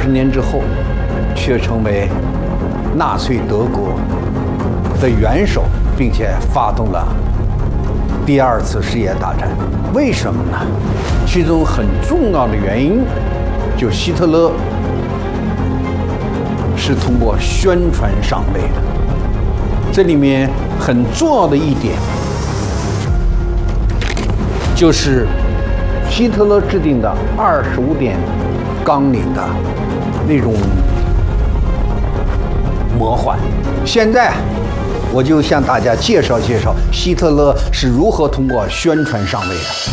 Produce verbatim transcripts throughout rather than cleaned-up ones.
十年之后，却成为纳粹德国的元首，并且发动了第二次世界大战。为什么呢？其中很重要的原因，就希特勒是通过宣传上位的。这里面很重要的一点，就是希特勒制定的二十五点纲领的那种魔幻。现在我就向大家介绍介绍希特勒是如何通过宣传上位的。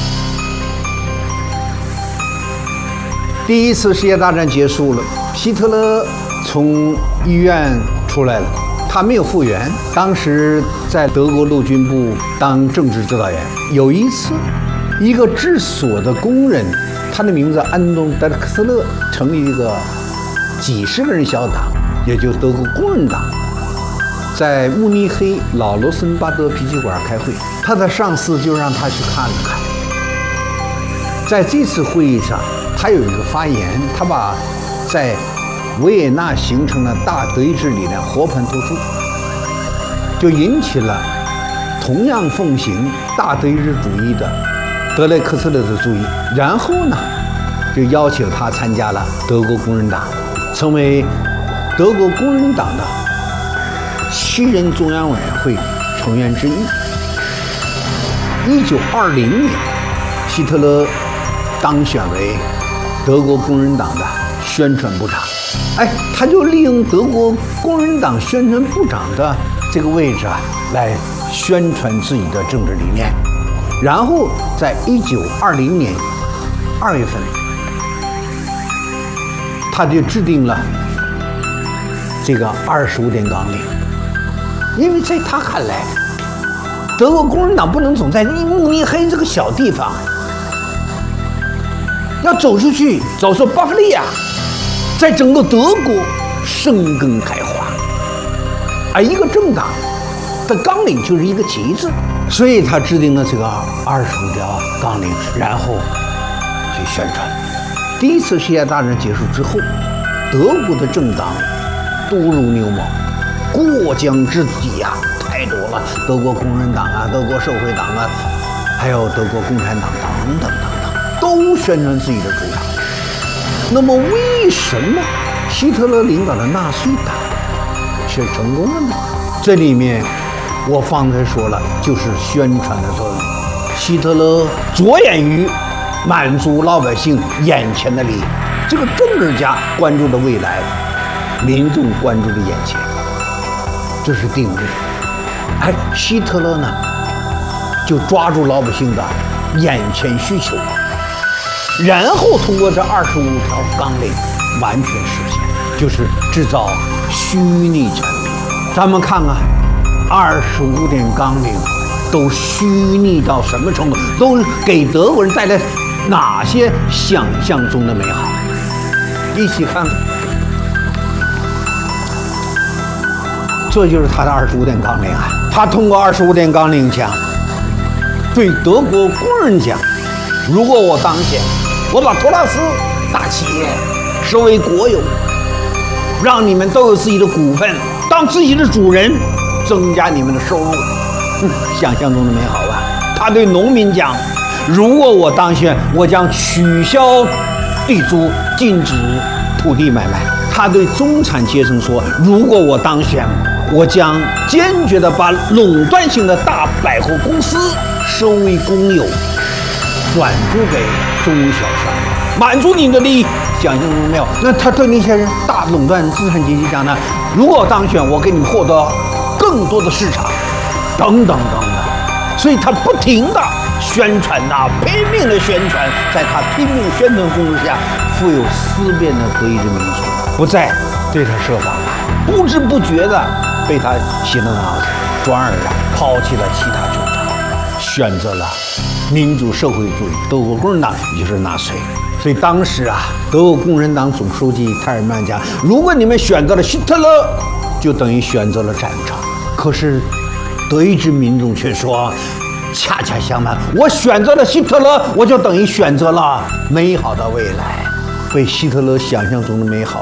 第一次世界大战结束了，希特勒从医院出来了，他没有复原。当时在德国陆军部当政治指导员。有一次，一个制锁的工人，他的名字安东·德克斯勒，成立一个几十个人小党，也就是德国工人党，在慕尼黑老罗森巴德啤酒馆开会。他的上司就让他去看了看。在这次会议上，他有一个发言，他把在维也纳形成的大德意志理念和盘托出，就引起了同样奉行大德意志主义的德雷克斯勒的注意。然后呢，就邀请他参加了德国工人党，成为德国工人党的七人中央委员会成员之一。一九二零年，希特勒当选为德国工人党的宣传部长。哎，他就利用德国工人党宣传部长的这个位置啊，来宣传自己的政治理念。然后在一九二零年二月份，他就制定了这个二十五点纲领。因为在他看来，德国工人党不能总在慕尼黑这个小地方，要走出去，走出巴伐利亚，在整个德国生根开花。而一个政党的纲领就是一个旗帜，所以他制定了这个二十五条纲领，然后去宣传。第一次世界大战结束之后，德国的政党多如牛毛，过江之鲫呀，太多了。德国工人党啊，德国社会党啊，还有德国共产党等等等等，都宣传自己的主张。那么为什么希特勒领导的纳粹党却成功了呢？这里面我方才说了，就是宣传的作用。希特勒着眼于满足老百姓眼前的利益，这个政治家关注的未来，民众关注的眼前，这是定律。哎，希特勒呢，就抓住老百姓的眼前需求，然后通过这二十五条纲领完全实现，就是制造虚拟产品。咱们看看二十五点纲领都虚拟到什么程度，都给德国人带来哪些想象中的美好？一起看看。这就是他的二十五点纲领啊！他通过二十五点纲领讲，对德国工人讲，如果我当选，我把托拉斯大企业收为国有，让你们都有自己的股份，当自己的主人，增加你们的收入。嗯，想象中的美好吧？他对农民讲，如果我当选，我将取消地租，禁止土地买卖。他对中产阶层说，如果我当选，我将坚决地把垄断性的大百货公司收为公有，转租给中小商业，满足你的利益。想象中没有？那他对那些人大垄断资产阶级讲呢？如果我当选，我给你们获得更多的市场，等等等等。所以他不停地宣传呐、啊，拼命的宣传，在他拼命宣传攻势下，富有思辨的德意志民族不再对他设防了，不知不觉的被他洗了脑子，转而啊抛弃了其他主张，选择了民主社会主义德国共产党，也就是纳粹。所以当时啊，德国共产党总书记泰尔曼讲，如果你们选择了希特勒，就等于选择了战场。可是德意志民众却说，恰恰相反，我选择了希特勒，我就等于选择了美好的未来。被希特勒想象中的美好